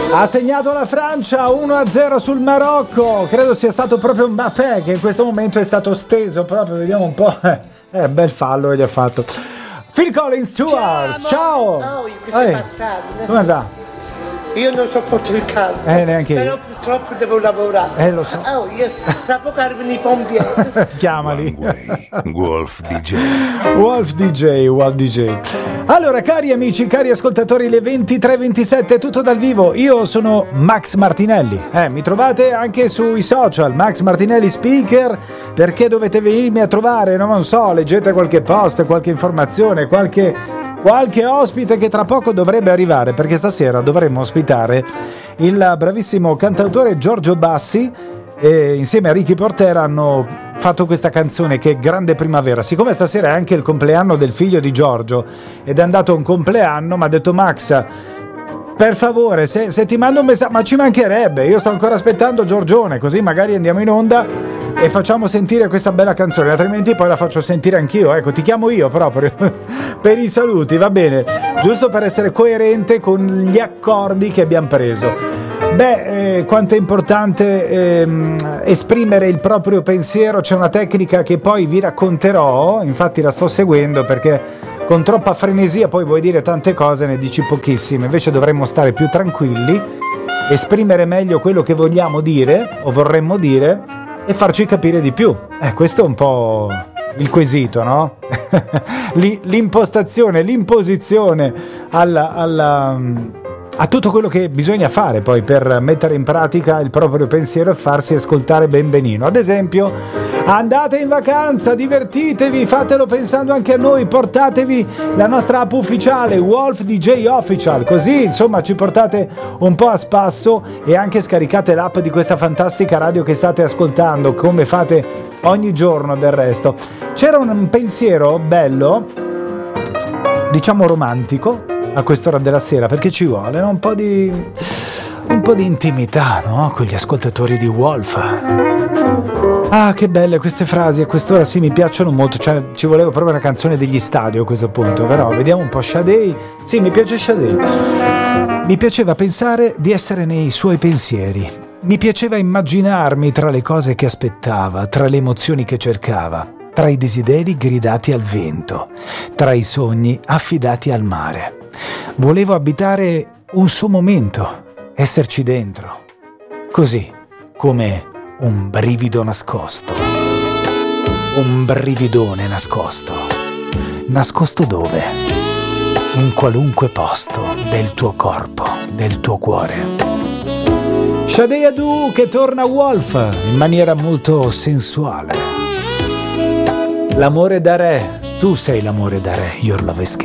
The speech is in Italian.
Ha segnato la Francia 1-0 sul Marocco. Credo sia stato proprio Mbappé che in questo momento è stato steso proprio. Vediamo un po'. Bel fallo che gli ha fatto. Phil Collins, Stuart. Ciao. Oh, che sei passato? Come va? Io non sopporto il caldo. Neanche io. Però purtroppo devo lavorare. Lo so. Io tra poco arrivano i pompieri. Chiamali. Wolf DJ. Wolf DJ. Allora, cari amici, cari ascoltatori, le 23:27, tutto dal vivo. Io sono Max Martinelli. Mi trovate anche sui social, Max Martinelli Speaker. Perché dovete venirmi a trovare? Non so, leggete qualche post, qualche informazione, qualche ospite che tra poco dovrebbe arrivare, perché stasera dovremmo ospitare il bravissimo cantautore Giorgio Bassi, e insieme a Ricky Porter hanno fatto questa canzone che è Grande Primavera. Siccome stasera è anche il compleanno del figlio di Giorgio ed è andato un compleanno, mi ha detto: Max, per favore, se ti mando un messaggio, ma ci mancherebbe, io sto ancora aspettando Giorgione, così magari andiamo in onda e facciamo sentire questa bella canzone, altrimenti poi la faccio sentire anch'io. Ecco, ti chiamo io proprio per i saluti, va bene? Giusto per essere coerente con gli accordi che abbiamo preso. Quanto è importante esprimere il proprio pensiero. C'è una tecnica che poi vi racconterò, infatti la sto seguendo, perché con troppa frenesia poi vuoi dire tante cose, ne dici pochissime. Invece dovremmo stare più tranquilli, esprimere meglio quello che vogliamo dire o vorremmo dire e farci capire di più. Questo è un po' il quesito, no? L'impostazione, l'imposizione a tutto quello che bisogna fare poi per mettere in pratica il proprio pensiero e farsi ascoltare ben benino. Ad esempio, andate in vacanza, divertitevi, fatelo pensando anche a noi, portatevi la nostra app ufficiale Wolf DJ Official, così insomma ci portate un po' a spasso e anche scaricate l'app di questa fantastica radio che state ascoltando, come fate ogni giorno del resto. C'era un pensiero bello, diciamo romantico, a quest'ora della sera, perché ci vuole, no? un po' di intimità, no? Con gli ascoltatori di Wolf. Ah, che belle queste frasi, a quest'ora sì, mi piacciono molto. Cioè, ci voleva proprio una canzone degli Stadio a questo punto, però vediamo un po'. Sade. Sì, mi piace Sade. Mi piaceva pensare di essere nei suoi pensieri. Mi piaceva immaginarmi tra le cose che aspettava, tra le emozioni che cercava, tra i desideri gridati al vento, tra i sogni affidati al mare. Volevo abitare un suo momento, esserci dentro, così come un brivido nascosto, un brividone nascosto. Nascosto dove? In qualunque posto del tuo corpo, del tuo cuore. Sade Adu che torna a Wolf in maniera molto sensuale. L'amore da re, tu sei l'amore da re, Your Love is King.